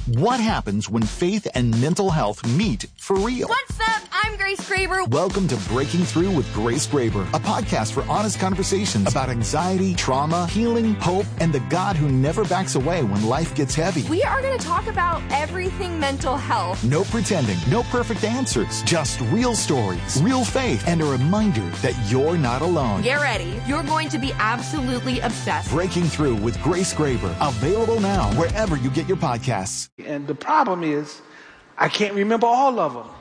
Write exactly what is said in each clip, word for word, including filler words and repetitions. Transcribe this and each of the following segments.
What happens when faith and mental health meet for real? What's up? I'm Grace Graber. Welcome to Breaking Through with Grace Graber, a podcast for honest conversations about anxiety, trauma, healing, hope, and the God who never backs away when life gets heavy. We are going to talk about everything mental health. No pretending, no perfect answers, just real stories, real faith, and a reminder that you're not alone. Get ready. You're going to be absolutely obsessed. Breaking Through with Grace Graber, available now wherever you get your podcasts. And the problem is, I can't remember all of them.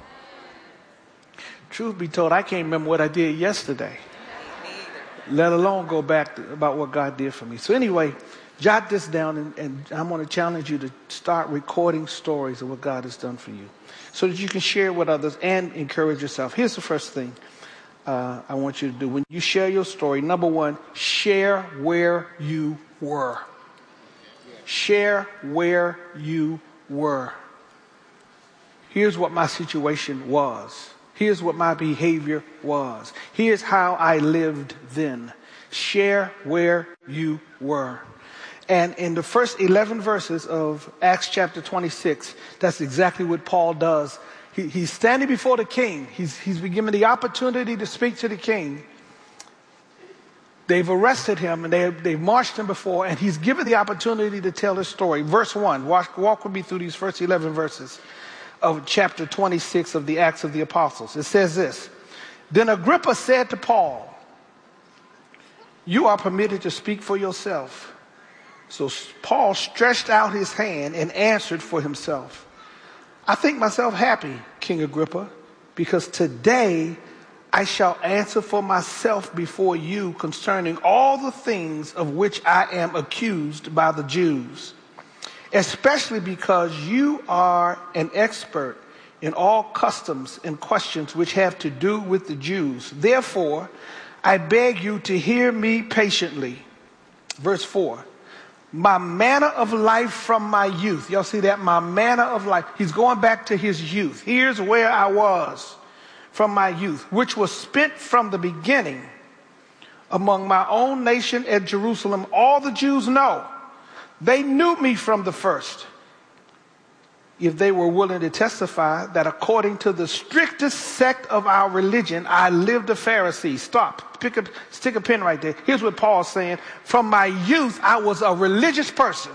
Truth be told, I can't remember what I did yesterday, let alone go back to, about what God did for me. So anyway, jot this down, and, and I'm going to challenge you to start recording stories of what God has done for you so that you can share it with others and encourage yourself. Here's the first thing uh, I want you to do. When you share your story, number one, share where you were. Share where you were. Here's what my situation was. Here's what my behavior was. Here's how I lived then. Share where you were. And in the first eleven verses of Acts chapter twenty-six, that's exactly what Paul does. He, he's standing before the king. He's, he's been given the opportunity to speak to the king. They've arrested him and they, they've marched him before, and he's given the opportunity to tell his story. Verse one, walk, walk with me through these first eleven verses of chapter twenty-six of the Acts of the Apostles. It says this: Then Agrippa said to Paul, "You are permitted to speak for yourself." So Paul stretched out his hand and answered for himself. "I think myself happy, King Agrippa, because today I shall answer for myself before you concerning all the things of which I am accused by the Jews, especially because you are an expert in all customs and questions which have to do with the Jews. Therefore, I beg you to hear me patiently." Verse four, "My manner of life from my youth." Y'all see that? My manner of life. He's going back to his youth. Here's where I was from my youth, which was spent from the beginning among my own nation at Jerusalem. All the Jews know. They knew me from the first, if they were willing to testify that according to the strictest sect of our religion, I lived a Pharisee. Stop. Pick up, stick a pen right there. Here's what Paul's saying. From my youth, I was a religious person.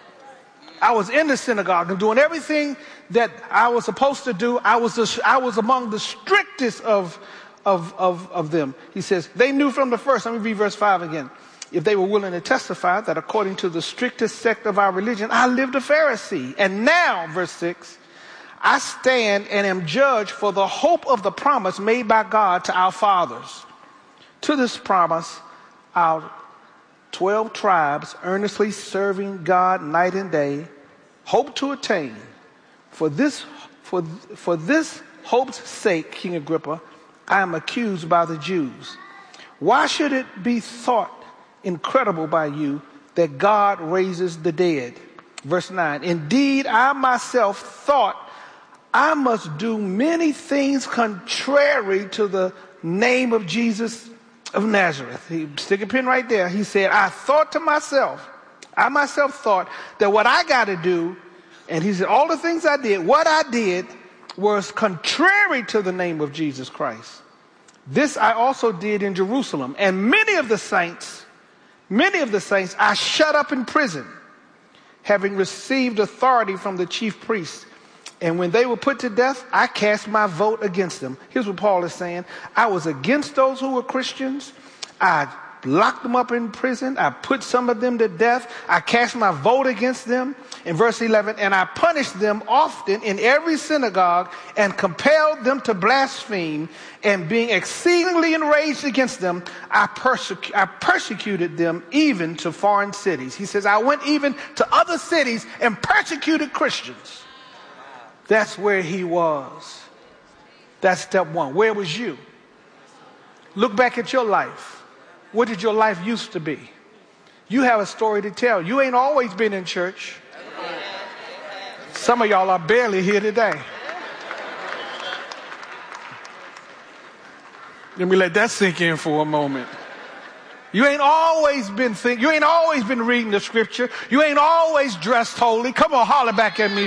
I was in the synagogue and doing everything that I was supposed to do. I was the, I was among the strictest of, of, of, of them. He says, they knew from the first. Let me read verse five again. If they were willing to testify that according to the strictest sect of our religion, I lived a Pharisee. And now, verse six, I stand and am judged for the hope of the promise made by God to our fathers. To this promise, our twelve tribes, earnestly serving God night and day, hope to attain. For this, for, for this hope's sake, King Agrippa, I am accused by the Jews. Why should it be thought incredible by you that God raises the dead? Verse nine, indeed, I myself thought I must do many things contrary to the name of Jesus of Nazareth. He stick a pin right there. He said, I thought to myself, I myself thought that what I got to do, and he said, all the things I did, what I did was contrary to the name of Jesus Christ. This I also did in Jerusalem, and many of the saints, many of the saints I shut up in prison, having received authority from the chief priests. And when they were put to death, I cast my vote against them. Here's what Paul is saying. I was against those who were Christians. I locked them up in prison. I put some of them to death. I cast my vote against them. In verse eleven, and I punished them often in every synagogue and compelled them to blaspheme. And being exceedingly enraged against them, I, persecu- I persecuted them even to foreign cities. He says, I went even to other cities and persecuted Christians. That's where he was. That's step one. Where was you? Look back at your life. What did your life used to be? You have a story to tell. You ain't always been in church. Some of y'all are barely here today. Let me let that sink in for a moment. You ain't always been think, you ain't always been reading the scripture. You ain't always dressed holy. Come on, holler back at me.